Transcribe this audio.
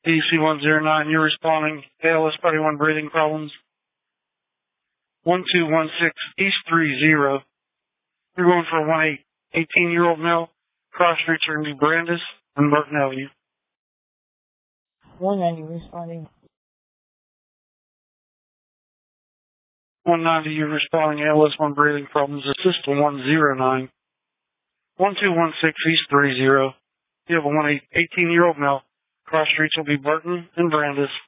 DC-109, you're responding. ALS Party 1 breathing problems. 1216 East 30. You're going for a 18-year-old male. Cross streets are going to be Brandis and Burton Avenue. 190 responding. 190, you're responding. ALS 1 breathing problems. Assist 109. 1216 East 30. You have a 18-year-old male. Cross streets will be Burton and Brandis.